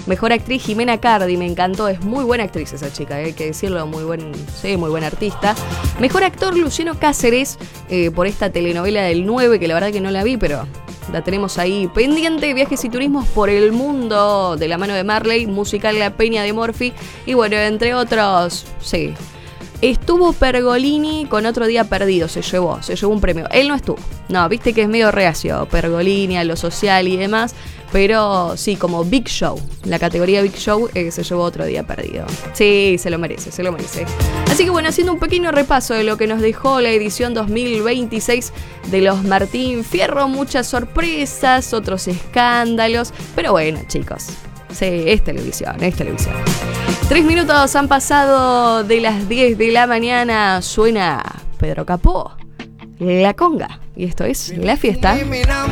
Mejor actriz Jimena Cardi, me encantó, es muy buena actriz esa chica, hay que decirlo, muy buen artista. Mejor actor Luciano Cáceres, por esta telenovela del 9, que la verdad que no la vi, pero la tenemos ahí pendiente. Viajes y turismos por el mundo, de la mano de Marley, musical La Peña de Morphy, y bueno, entre otros, sí. Estuvo Pergolini con Otro Día Perdido, se llevó un premio. Él no estuvo, no, viste que es medio reacio Pergolini a lo social y demás, pero sí, como Big Show, la categoría Big Show, se llevó Otro Día Perdido. Sí, se lo merece. Así que bueno, haciendo un pequeño repaso de lo que nos dejó la edición 2026 de los Martín Fierro, muchas sorpresas, otros escándalos, pero bueno, chicos, sí, es televisión. 3 minutos han pasado de las 10 de la mañana. Suena Pedro Capó, La Conga. Y esto es La Fiesta.